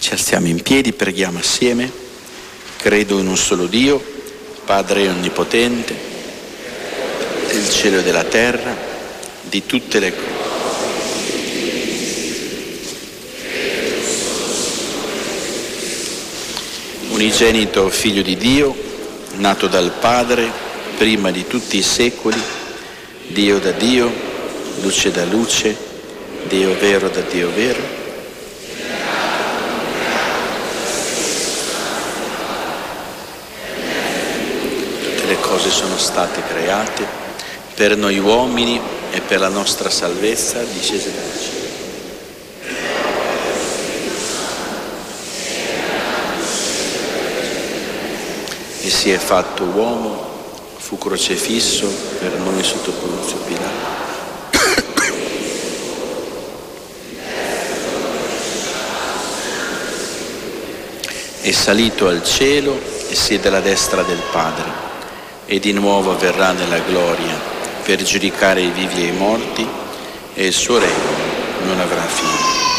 Ci alziamo in piedi, preghiamo assieme. Credo in un solo Dio, Padre onnipotente, del cielo e della terra, di tutte le cose. Unigenito Figlio di Dio, nato dal Padre, prima di tutti i secoli, Dio da Dio, luce da luce, Dio vero da Dio vero. Tutte le cose sono state create per noi uomini e per la nostra salvezza, discese dal cielo. E si è fatto uomo, fu crocefisso per noi sotto Ponzio Pilato. È salito al cielo e siede alla destra del Padre, e di nuovo verrà nella gloria per giudicare i vivi e i morti, e il suo regno non avrà fine.